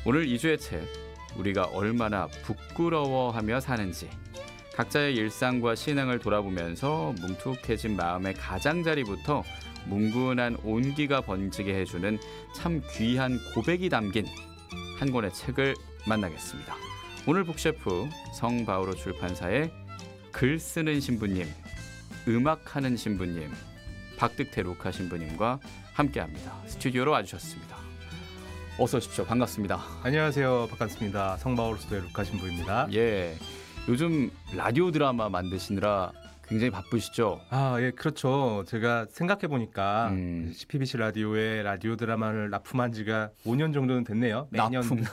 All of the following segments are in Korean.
오늘 2주의 책, 우리가 얼마나 부끄러워하며 사는지, 각자의 일상과 신앙을 돌아보면서 뭉툭해진 마음의 가장자리부터 뭉근한 온기가 번지게 해주는 참 귀한 고백이 담긴 한 권의 책을 만나겠습니다. 오늘 북셰프 성바오로 출판사의 글 쓰는 신부님, 음악하는 신부님, 박득태 루카 신부님과 함께합니다. 스튜디오로 와주셨습니다. 어서 오십시오. 반갑습니다. 안녕하세요. 반갑습니다. 성바오로스의 루카 신부입니다. 예, 요즘 라디오 드라마 만드시느라 굉장히 바쁘시죠? 예, 그렇죠. 제가 생각해보니까 CPBC 라디오에 라디오 드라마를 납품한 지가 5년 정도는 됐네요. 매년. 납품.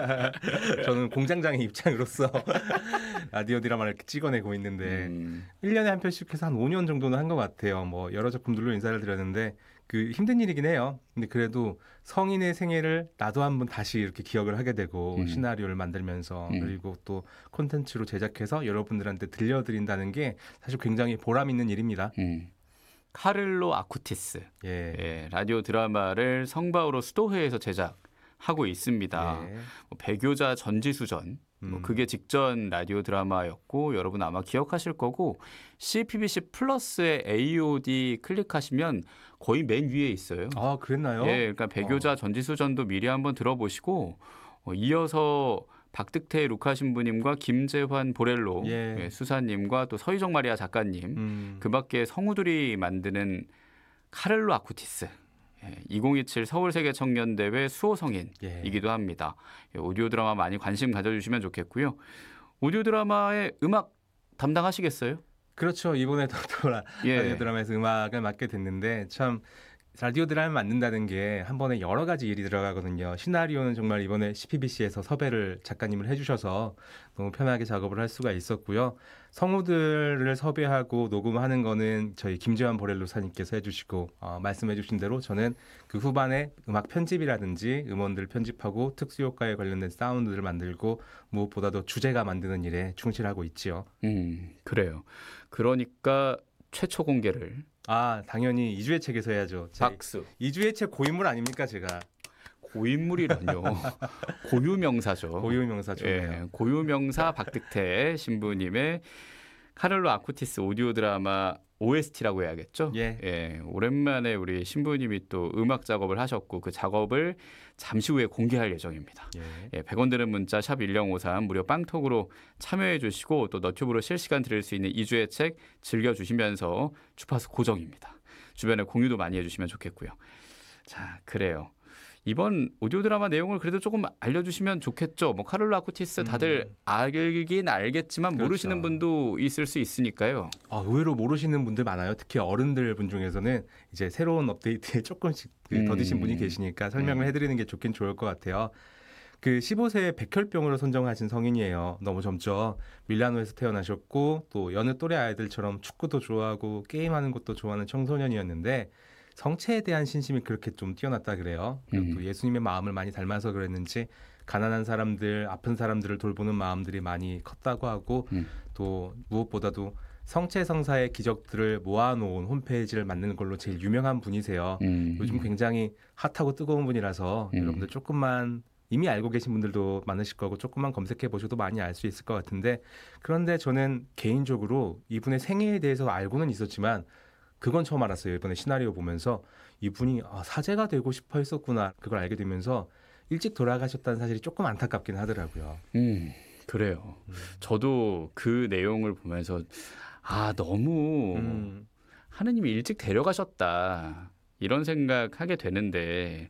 저는 공장장의 입장으로서 라디오 드라마를 이렇게 찍어내고 있는데 1년에 한 편씩 해서 한 5년 정도는 한 것 같아요. 뭐 여러 작품들로 인사를 드렸는데 힘든 일이긴 해요. 근데 그래도 성인의 생애를 나도 한번 다시 이렇게 기억을 하게 되고 시나리오를 만들면서 그리고 또 콘텐츠로 제작해서 여러분들한테 들려드린다는 게 사실 굉장히 보람 있는 일입니다. 카를로 아쿠티스, 예. 라디오 드라마를 성바오로 수도회에서 제작하고 있습니다. 예. 배교자 전지수전, 그게 직전 라디오 드라마였고 여러분 아마 기억하실 거고, CPBC 플러스의 AOD 클릭하시면 거의 맨 위에 있어요. 아, 그랬나요? 예, 그러니까 배교자 전지수전도 미리 한번 들어보시고, 이어서 박득태 루카 신부님과 김재환 보렐로 예. 수사님과 또 서희정 마리아 작가님, 그 밖에 성우들이 만드는 카를로 아쿠티스, 2027 서울세계청년대회 수호성인이기도 합니다. 오디오 드라마 많이 관심 가져주시면 좋겠고요. 오디오 드라마의 음악 담당하시겠어요? 그렇죠. 이번에 또 라디오 드라마에서 음악을 맡게 됐는데 참 라디오 드라마 만든다는 게 한 번에 여러 가지 일이 들어가거든요. 시나리오는 정말 이번에 CPBC에서 섭외를 작가님을 해주셔서 너무 편하게 작업을 할 수가 있었고요. 성우들을 섭외하고 녹음하는 거는 저희 김재환 보렐로사님께서 해주시고 말씀해주신 대로 저는 그 후반에 음악 편집이라든지 음원들 편집하고 특수효과에 관련된 사운드를 만들고 무엇보다도 주제가 만드는 일에 충실하고 있지요. 그래요. 그러니까 최초 공개를 당연히 2주의 책에서 해야죠. 박수. 2주의 책 고인물 아닙니까 제가? 고인물이란요. 고유명사죠. 고유명사죠. 예, 고유명사 박득태 신부님의 카를로 아쿠티스 오디오 드라마 OST라고 해야겠죠. 예. 오랜만에 우리 신부님이 또 음악 작업을 하셨고 그 작업을 잠시 후에 공개할 예정입니다. 100원 드는 문자 샵 1053 무료 빵톡으로 참여해 주시고 또 너튜브로 실시간 들을 수 있는 2주의 책 즐겨주시면서 주파수 고정입니다. 주변에 공유도 많이 해주시면 좋겠고요. 자, 그래요. 이번 오디오 드라마 내용을 그래도 조금 알려주시면 좋겠죠. 뭐 카를로 아쿠티스 다들 알긴 알겠지만 그렇죠. 모르시는 분도 있을 수 있으니까요. 의외로 모르시는 분들 많아요. 특히 어른들 분 중에서는 이제 새로운 업데이트에 조금씩 더디신 분이 계시니까 설명을 해드리는 게 좋긴 좋을 것 같아요. 15세에 백혈병으로 선정하신 성인이에요. 너무 젊죠. 밀라노에서 태어나셨고 또 여느 또래 아이들처럼 축구도 좋아하고 게임하는 것도 좋아하는 청소년이었는데 성체에 대한 신심이 그렇게 좀 뛰어났다 그래요. 그리고 또 예수님의 마음을 많이 닮아서 그랬는지 가난한 사람들, 아픈 사람들을 돌보는 마음들이 많이 컸다고 하고 또 무엇보다도 성체 성사의 기적들을 모아놓은 홈페이지를 만드는 걸로 제일 유명한 분이세요. 요즘 굉장히 핫하고 뜨거운 분이라서 여러분들 조금만 이미 알고 계신 분들도 많으실 거고 조금만 검색해 보셔도 많이 알 수 있을 것 같은데, 그런데 저는 개인적으로 이분의 생애에 대해서 알고는 있었지만 그건 처음 알았어요. 이번에 시나리오 보면서 이분이 사제가 되고 싶어 했었구나. 그걸 알게 되면서 일찍 돌아가셨다는 사실이 조금 안타깝긴 하더라고요. 그래요. 저도 그 내용을 보면서 너무 하느님이 일찍 데려가셨다 이런 생각하게 되는데,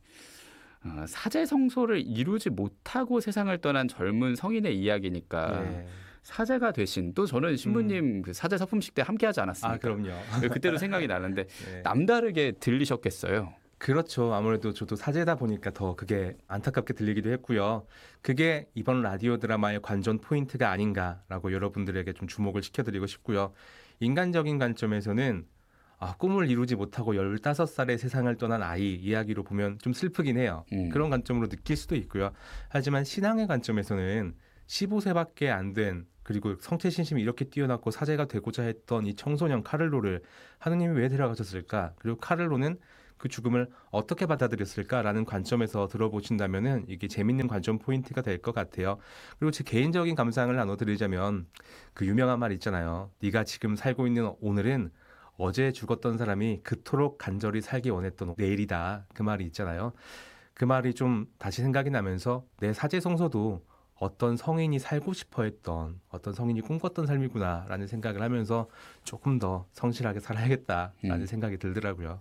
사제 성소를 이루지 못하고 세상을 떠난 젊은 성인의 이야기니까 사제가 되신, 또 저는 신부님 그 사제 서품식 때 함께 하지 않았습니까? 그럼요. 그때도 생각이 나는데 남다르게 들리셨겠어요. 그렇죠. 아무래도 저도 사제다 보니까 더 그게 안타깝게 들리기도 했고요. 그게 이번 라디오 드라마의 관전 포인트가 아닌가라고 여러분들에게 좀 주목을 시켜드리고 싶고요. 인간적인 관점에서는 꿈을 이루지 못하고 15살의 세상을 떠난 아이 이야기로 보면 좀 슬프긴 해요. 그런 관점으로 느낄 수도 있고요. 하지만 신앙의 관점에서는 15세밖에 안 된, 그리고 성체신심이 이렇게 뛰어났고 사제가 되고자 했던 이 청소년 카를로를 하느님이 왜 데려가셨을까? 그리고 카를로는 그 죽음을 어떻게 받아들였을까라는 관점에서 들어보신다면은 이게 재밌는 관점 포인트가 될 것 같아요. 그리고 제 개인적인 감상을 나눠드리자면 그 유명한 말 있잖아요. 네가 지금 살고 있는 오늘은 어제 죽었던 사람이 그토록 간절히 살기 원했던 내일이다. 그 말이 있잖아요. 그 말이 좀 다시 생각이 나면서 내 사제성서도 어떤 성인이 살고 싶어 했던, 어떤 성인이 꿈꿨던 삶이구나라는 생각을 하면서 조금 더 성실하게 살아야겠다라는 생각이 들더라고요.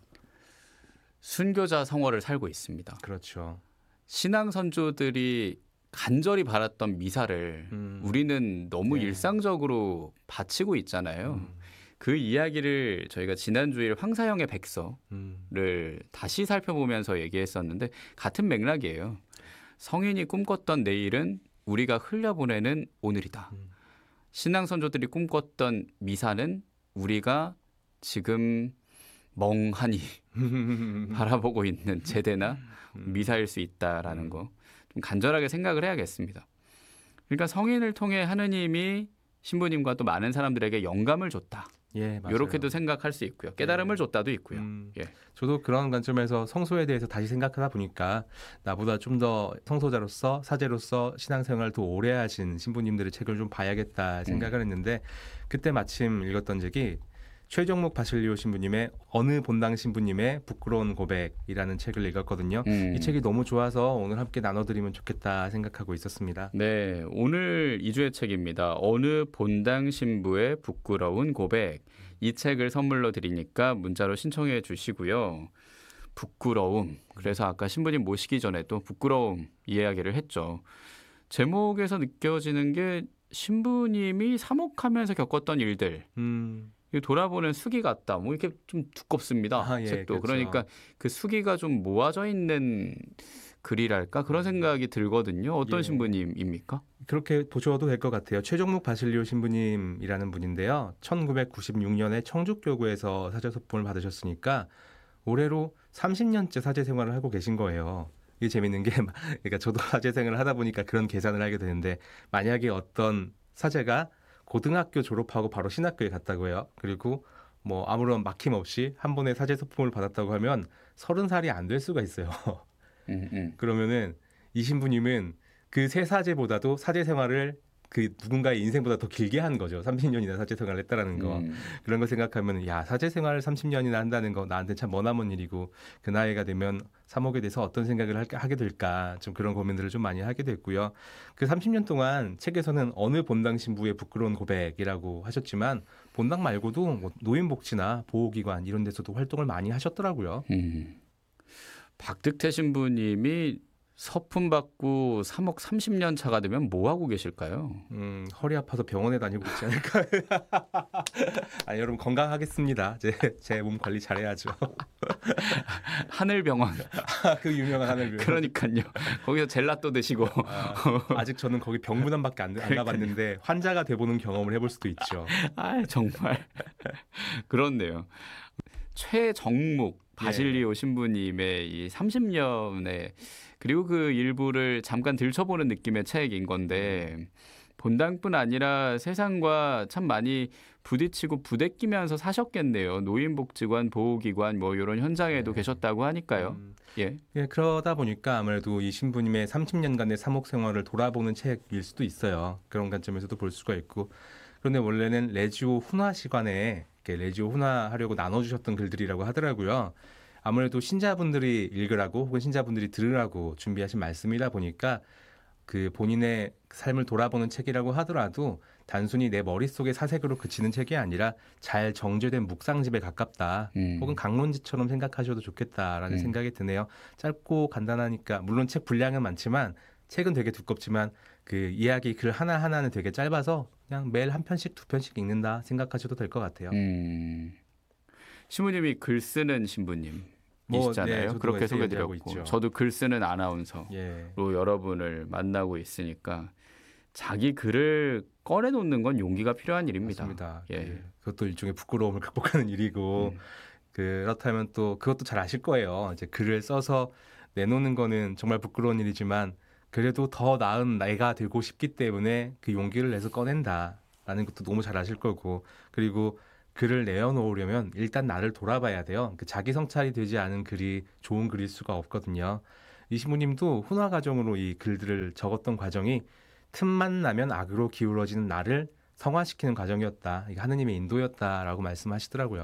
순교자 성월을 살고 있습니다. 그렇죠. 신앙 선조들이 간절히 바랐던 미사를 우리는 너무 네. 일상적으로 바치고 있잖아요. 그 이야기를 저희가 지난주에 황사형의 백서를 다시 살펴보면서 얘기했었는데 같은 맥락이에요. 성인이 꿈꿨던 내일은 우리가 흘려보내는 오늘이다. 신앙 선조들이 꿈꿨던 미사는 우리가 지금 멍하니 바라보고 있는 제대나 미사일 수 있다라는 거 좀 간절하게 생각을 해야겠습니다. 그러니까 성인을 통해 하느님이 신부님과 또 많은 사람들에게 영감을 줬다. 예, 맞아요. 이렇게도 생각할 수 있고요. 깨달음을 줬다도 있고요. 예. 저도 그런 관점에서 성소에 대해서 다시 생각하다 보니까 나보다 좀 더 성소자로서 사제로서 신앙생활을 더 오래 하신 신부님들의 책을 좀 봐야겠다 생각을 했는데 그때 마침 읽었던 책이 최정묵 바실리오 신부님의 어느 본당 신부님의 부끄러운 고백이라는 책을 읽었거든요. 이 책이 너무 좋아서 오늘 함께 나눠드리면 좋겠다 생각하고 있었습니다. 네, 오늘 2주의 책입니다. 어느 본당 신부의 부끄러운 고백. 이 책을 선물로 드리니까 문자로 신청해 주시고요. 부끄러움. 그래서 아까 신부님 모시기 전에도 부끄러움 이야기를 했죠. 제목에서 느껴지는 게 신부님이 사목하면서 겪었던 일들. 돌아보는 수기 같다. 뭐 이렇게 좀 두껍습니다. 예, 책도. 그렇죠. 그러니까 그 수기가 좀 모아져 있는 글이랄까 그런 생각이 들거든요. 어떤 예. 신부님입니까? 그렇게 보셔도 될 것 같아요. 최정묵 바실리오 신부님이라는 분인데요. 1996년에 청주교구에서 사제소품을 받으셨으니까 올해로 30년째 사제 생활을 하고 계신 거예요. 이게 재밌는 게 그러니까 저도 사제 생활을 하다 보니까 그런 계산을 하게 되는데 만약에 어떤 사제가 고등학교 졸업하고 바로 신학교에 갔다고 해요. 그리고 뭐 아무런 막힘 없이 한 번에 사제 소품을 받았다고 하면 30살이 안 될 수가 있어요. 그러면은 이 신부님은 그 세 사제보다도 사제 생활을 그 누군가의 인생보다 더 길게 한 거죠. 30년이나 사제 생활을 했다라는 거. 그런 거 생각하면 야 사제 생활을 30년이나 한다는 거 나한테 참 머나먼 일이고 그 나이가 되면 사목에 대해서 어떤 생각을 하게 될까 좀 그런 고민들을 좀 많이 하게 됐고요. 그 30년 동안 책에서는 어느 본당 신부의 부끄러운 고백이라고 하셨지만 본당 말고도 뭐 노인복지나 보호기관 이런 데서도 활동을 많이 하셨더라고요. 박득태 신부님이 서품 받고 사목 30년 차가 되면 뭐 하고 계실까요? 허리 아파서 병원에 다니고 있지 않을까요? 아니 여러분 건강하겠습니다. 제 몸 관리 잘해야죠. 하늘병원. 그 유명한 하늘병원. 그러니까요. 거기서 젤라또 드시고. 아직 저는 거기 병문안밖에 안 가봤는데 환자가 돼보는 경험을 해볼 수도 있죠. 아 정말 그렇네요. 최정묵 바실리오 신부님의 이 30년의 그리고 그 일부를 잠깐 들춰보는 느낌의 책인 건데 본당뿐 아니라 세상과 참 많이 부딪히고 부대끼면서 사셨겠네요. 노인복지관, 보호기관 뭐 이런 현장에도 계셨다고 하니까요. 예, 그러다 보니까 아무래도 이 신부님의 30년간의 사목 생활을 돌아보는 책일 수도 있어요. 그런 관점에서도 볼 수가 있고 그런데 원래는 레지오 훈화 시간에 레지오 훈화하려고 나눠주셨던 글들이라고 하더라고요. 아무래도 신자분들이 읽으라고 혹은 신자분들이 들으라고 준비하신 말씀이다 보니까 그 본인의 삶을 돌아보는 책이라고 하더라도 단순히 내 머릿속의 사색으로 그치는 책이 아니라 잘 정제된 묵상집에 가깝다. 혹은 강론지처럼 생각하셔도 좋겠다라는 생각이 드네요. 짧고 간단하니까 물론 책 분량은 많지만 책은 되게 두껍지만 그 이야기 글 하나하나는 되게 짧아서 그냥 매일 한 편씩 두 편씩 읽는다 생각하셔도 될 것 같아요. 신부님이 글 쓰는 신부님이시잖아요. 네, 그렇게 있죠. 소개드렸고 저도 글 쓰는 아나운서로 여러분을 만나고 있으니까 자기 글을 꺼내놓는 건 용기가 필요한 일입니다. 맞습니다. 예. 그것도 일종의 부끄러움을 극복하는 일이고 그렇다면 또 그것도 잘 아실 거예요. 이제 글을 써서 내놓는 거는 정말 부끄러운 일이지만 그래도 더 나은 내가 되고 싶기 때문에 그 용기를 내서 꺼낸다라는 것도 너무 잘 아실 거고 그리고 글을 내어놓으려면 일단 나를 돌아봐야 돼요. 그 자기 성찰이 되지 않은 글이 좋은 글일 수가 없거든요. 이 신부님도 훈화 과정으로 이 글들을 적었던 과정이 틈만 나면 악으로 기울어지는 나를 성화시키는 과정이었다. 이게 하느님의 인도였다라고 말씀하시더라고요.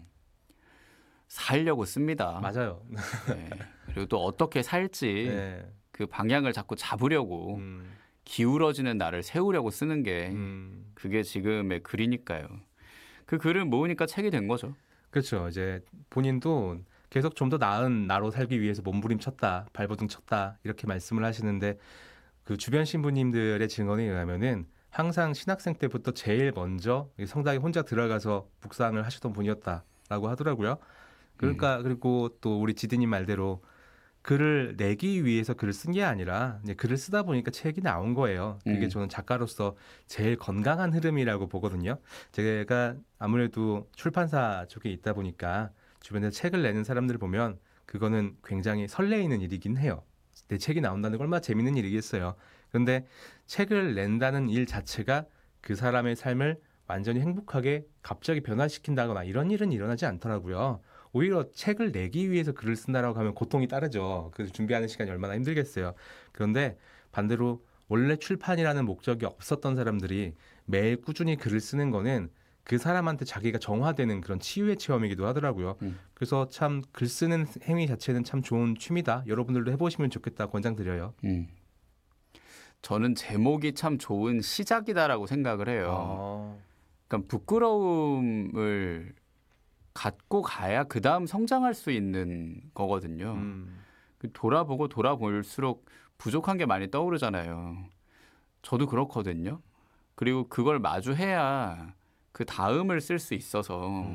살려고 씁니다. 맞아요. 네. 그리고 또 어떻게 살지 네. 그 방향을 자꾸 잡으려고 기울어지는 나를 세우려고 쓰는 게 그게 지금의 글이니까요. 그 글을 모으니까 책이 된 거죠. 그렇죠. 이제 본인도 계속 좀 더 나은 나로 살기 위해서 몸부림쳤다, 발버둥 쳤다 이렇게 말씀을 하시는데 그 주변 신부님들의 증언에 의하면은 항상 신학생 때부터 제일 먼저 성당에 혼자 들어가서 묵상을 하셨던 분이었다라고 하더라고요. 그러니까 그리고 또 우리 지디님 말대로 글을 내기 위해서 글을 쓴 게 아니라 이제 글을 쓰다 보니까 책이 나온 거예요. 그게 저는 작가로서 제일 건강한 흐름이라고 보거든요. 제가 아무래도 출판사 쪽에 있다 보니까 주변에 책을 내는 사람들을 보면 그거는 굉장히 설레이는 일이긴 해요. 내 책이 나온다는 건 얼마나 재밌는 일이겠어요. 그런데 책을 낸다는 일 자체가 그 사람의 삶을 완전히 행복하게 갑자기 변화시킨다거나 이런 일은 일어나지 않더라고요. 오히려 책을 내기 위해서 글을 쓴다라고 하면 고통이 따르죠. 그래서 준비하는 시간이 얼마나 힘들겠어요. 그런데 반대로 원래 출판이라는 목적이 없었던 사람들이 매일 꾸준히 글을 쓰는 거는 그 사람한테 자기가 정화되는 그런 치유의 체험이기도 하더라고요. 그래서 참 글 쓰는 행위 자체는 참 좋은 취미다. 여러분들도 해보시면 좋겠다 권장드려요. 저는 제목이 참 좋은 시작이다라고 생각을 해요. 그러니까 부끄러움을 갖고 가야 그 다음 성장할 수 있는 거거든요. 돌아보고 돌아볼수록 부족한 게 많이 떠오르잖아요. 저도 그렇거든요. 그리고 그걸 마주해야 그 다음을 쓸 수 있어서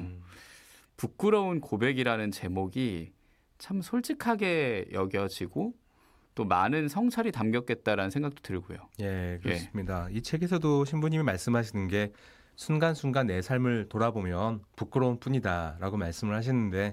부끄러운 고백이라는 제목이 참 솔직하게 여겨지고 또 많은 성찰이 담겼겠다라는 생각도 들고요. 예, 그렇습니다. 이 책에서도 신부님이 말씀하시는 게 순간순간 내 삶을 돌아보면 부끄러운 뿐이다라고 말씀을 하시는데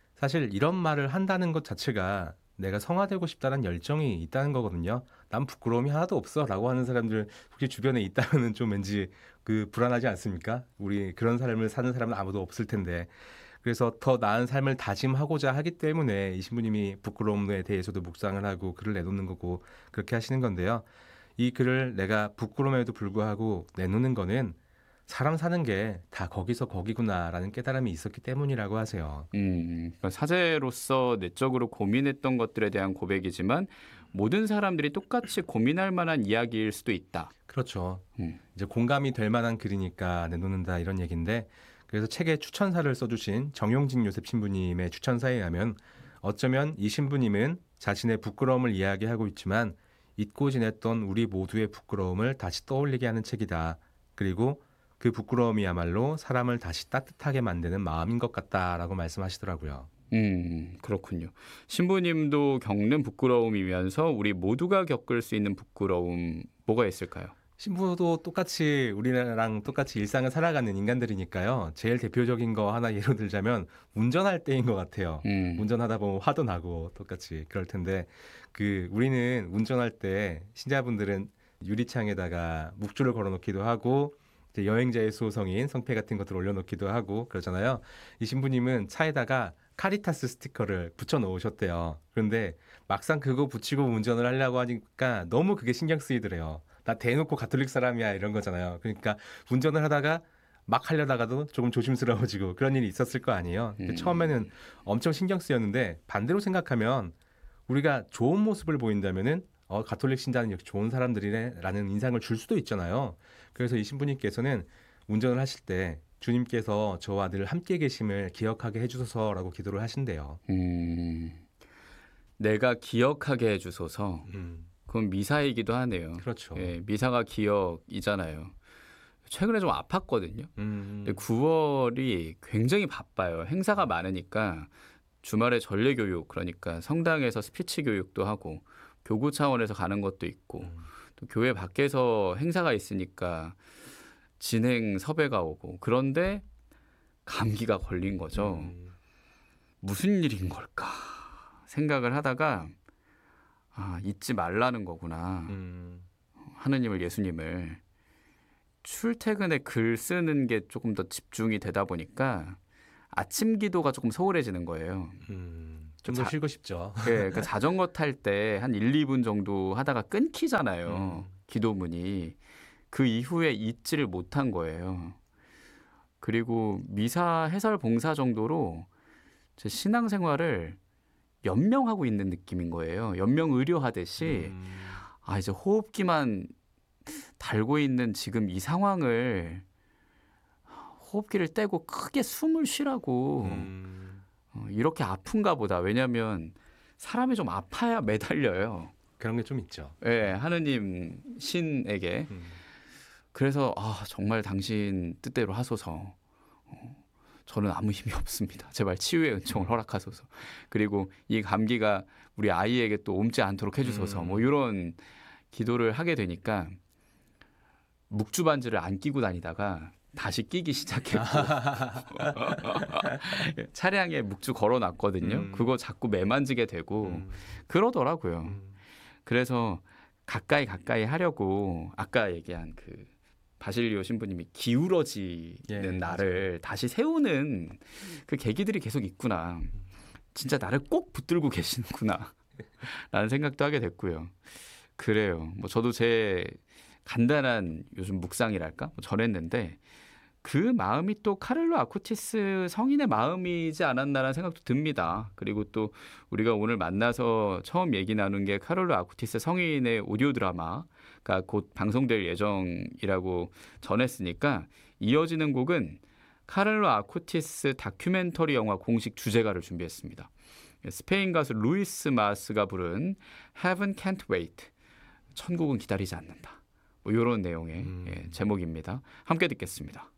사실 이런 말을 한다는 것 자체가 내가 성화되고 싶다는 열정이 있다는 거거든요. 난 부끄러움이 하나도 없어라고 하는 사람들 혹시 주변에 있다면 좀 왠지 그 불안하지 않습니까? 우리 그런 삶을 사는 사람은 아무도 없을 텐데. 그래서 더 나은 삶을 다짐하고자 하기 때문에 이 신부님이 부끄러움에 대해서도 묵상을 하고 글을 내놓는 거고 그렇게 하시는 건데요. 이 글을 내가 부끄러움에도 불구하고 내놓는 거는 사람 사는 게 다 거기서 거기구나라는 깨달음이 있었기 때문이라고 하세요. 그러니까 사제로서 내적으로 고민했던 것들에 대한 고백이지만 모든 사람들이 똑같이 고민할 만한 이야기일 수도 있다. 그렇죠. 이제 공감이 될 만한 글이니까 내놓는다 이런 얘기인데 그래서 책에 추천사를 써주신 정용진 요셉 신부님의 추천사에 의하면 어쩌면 이 신부님은 자신의 부끄러움을 이야기하고 있지만 잊고 지냈던 우리 모두의 부끄러움을 다시 떠올리게 하는 책이다. 그리고 그 부끄러움이야말로 사람을 다시 따뜻하게 만드는 마음인 것 같다라고 말씀하시더라고요. 그렇군요. 신부님도 겪는 부끄러움이면서 우리 모두가 겪을 수 있는 부끄러움 뭐가 있을까요? 신부도 똑같이 우리랑 똑같이 일상을 살아가는 인간들이니까요. 제일 대표적인 거 하나 예로 들자면 운전할 때인 것 같아요. 운전하다 보면 화도 나고 똑같이 그럴 텐데 그 우리는 운전할 때 신자분들은 유리창에다가 묵주를 걸어놓기도 하고 이제 여행자의 수호성인 성패 같은 것들을 올려놓기도 하고 그러잖아요. 이 신부님은 차에다가 카리타스 스티커를 붙여 놓으셨대요. 그런데 막상 그거 붙이고 운전을 하려고 하니까 너무 그게 신경 쓰이더래요. 나 대놓고 가톨릭 사람이야 이런 거잖아요. 그러니까 운전을 하다가 막 하려다가도 조금 조심스러워지고 그런 일이 있었을 거 아니에요. 처음에는 엄청 신경 쓰였는데 반대로 생각하면 우리가 좋은 모습을 보인다면은 가톨릭 신자는 이렇게 좋은 사람들이네라는 인상을 줄 수도 있잖아요. 그래서 이 신부님께서는 운전을 하실 때 주님께서 저와 늘 함께 계심을 기억하게 해주소서라고 기도를 하신대요. 내가 기억하게 해주소서. 그건 미사이기도 하네요. 그렇죠. 예, 미사가 기억이잖아요. 최근에 좀 아팠거든요. 근데 9월이 굉장히 바빠요. 행사가 많으니까 주말에 전례 교육 그러니까 성당에서 스피치 교육도 하고 교구 차원에서 가는 것도 있고 또 교회 밖에서 행사가 있으니까 진행 섭외가 오고 그런데 감기가 걸린 거죠. 무슨 일인 걸까 생각을 하다가 잊지 말라는 거구나. 하느님을 예수님을 출퇴근에 글 쓰는 게 조금 더 집중이 되다 보니까 아침 기도가 조금 소홀해지는 거예요. 좀 더 쉬고 싶죠. 네, 그러니까 자전거 탈 때 한 1, 2분 정도 하다가 끊기잖아요. 기도문이. 그 이후에 잊지를 못한 거예요. 그리고 미사 해설 봉사 정도로 제 신앙생활을 연명하고 있는 느낌인 거예요. 연명 의료하듯이 이제 호흡기만 달고 있는 지금 이 상황을 호흡기를 떼고 크게 숨을 쉬라고 이렇게 아픈가 보다. 왜냐하면 사람이 좀 아파야 매달려요. 그런 게 좀 있죠. 네, 하느님 신에게. 그래서 정말 당신 뜻대로 하소서. 저는 아무 힘이 없습니다. 제발 치유의 은총을 허락하소서. 그리고 이 감기가 우리 아이에게 또 옮지 않도록 해주소서. 뭐 이런 기도를 하게 되니까 묵주 반지를 안 끼고 다니다가 다시 끼기 시작했고 차량에 묵주 걸어놨거든요. 그거 자꾸 매만지게 되고 그러더라고요. 그래서 가까이 하려고 아까 얘기한 그 바실리오 신부님이 기울어지는 나를 다시 세우는 그 계기들이 계속 있구나. 진짜 나를 꼭 붙들고 계시는구나 라는 생각도 하게 됐고요. 그래요. 뭐 저도 제 간단한 요즘 묵상이랄까 전했는데 그 마음이 또 카를로 아쿠티스 성인의 마음이지 않았나라는 생각도 듭니다. 그리고 또 우리가 오늘 만나서 처음 얘기 나눈 게 카를로 아쿠티스 성인의 오디오 드라마가 곧 방송될 예정이라고 전했으니까 이어지는 곡은 카를로 아쿠티스 다큐멘터리 영화 공식 주제가를 준비했습니다. 스페인 가수 루이스 마스가 부른 Heaven Can't Wait, 천국은 기다리지 않는다. 뭐 이런 내용의 제목입니다. 함께 듣겠습니다.